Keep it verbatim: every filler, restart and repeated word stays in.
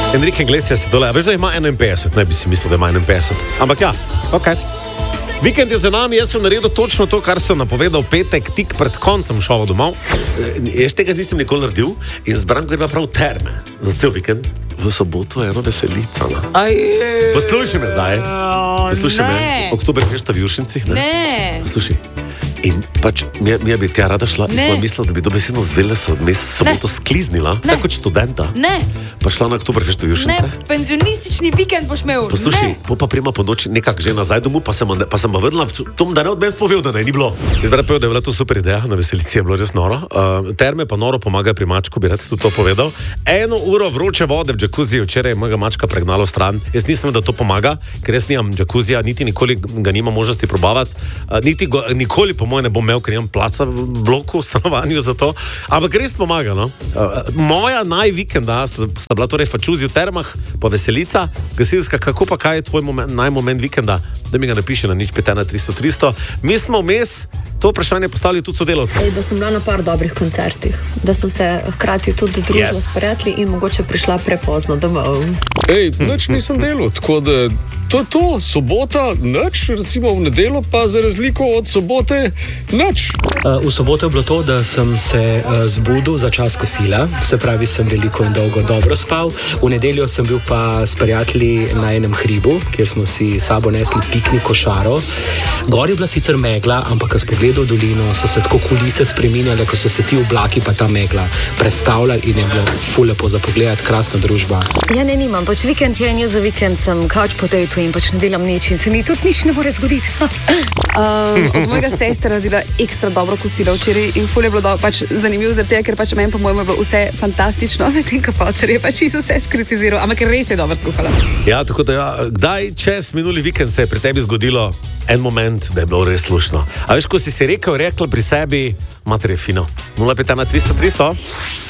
Enrique Iglesias je dole, a veš, da ima enainpetdeset, ne bi si mislil, da ima enainpetdeset. Ampak ja, okej. Okay. Vikend je za nami, jaz sem naredil točno to, kar sem napovedal petek, tik pred koncem šova domov. Jaz tega nisem nikoli naredil in z Branko greva prav terme. Za cel vikend. V soboto je eno veselica. Poslušaj me zdaj. Poslušaj me. Oktoberfest v Juršincih, ne? Ne. Poslušaj. In pač mi, mi bi tja rada šla in smo mislili, da bi dobesedno zvele se od mes soboto skliznila, tako kot študenta. Ne. Pa šla na Oktoberfest v Juršince. Ne, penzionistični vikend boš imel. Poslušaj, po pa prima po noči nekak že nazaj domov, pa sem, pa sem pa vedela v tom, da ne od meni spovel, da ne, ni bilo. Izbrat povedal, da je bila to super ideja, na veselici je bilo res noro. Uh, terme pa noro pomagajo pri mačku, bi rad tudi to povedal. Eno uro vroče vode v džakuziji, včeraj je mojega mačka pregnalo stran. Jaz nisem, da to pomaga, ker jaz nimam džakuzija, niti nikoli ga nima možnosti probavati, uh, niti go, nikoli po moje ne bom imel, ker nimam placa v bloku, v stanovanju za to. Ampak res pomaga, no. Uh, moja najvikenda sta, sta bila torej Fačuzi v termah, pa veselica, gasilska, kako pa kaj je tvoj moment, najmoment vikenda, da mi ga napiše na nič pet ena tristo tristo. Mi smo vmes to vprašanje postavili tudi sodelavce. Da sem bila na par dobrih koncertih, da sem se hkrati tudi družila yes. s prijatelji in mogoče prišla prepozno domov. Ej, nič nisem delal, tako da to je to, sobota, nič, recimo v nedeljo pa za razliko od sobote, nič. Uh, v soboto je bilo to, da sem se uh, zbudil za čas kosila, se pravi, sem veliko in dolgo dobro spal. V nedeljo sem bil pa s prijatelji na enem hribu, kjer smo si sabo nesli piknik košaro. Gor je bila sicer megla, ampak ko sem pogledal dolino, so se tako kulise spreminjale, ko so se ti oblaki pa ta megla predstavljali in je bilo ful lepo za pogledati, krasna družba. Ja, ne, nimam, pač vikend je in jaz za vikend sem couch potato in pač ne delam nič in se mi tudi nič ne more zgoditi. um, od mojega sestra razvila ekstra dobro kosilo včeraj in ful je bilo do, pač zanimivo zaradi tega, ker pač meni po mojem je bilo vse fantastično, medtem ko pa oter je pač čisto vse skritiziral, ampak res je dobro skuhala. Ja, tako da ja, kdaj čez minuli vikend se je pri tebi zgodilo en moment, da je bilo res slušno. A veš, ko si si rekel, rekla pri sebi, mater je fino. nula pet ena tristo tristo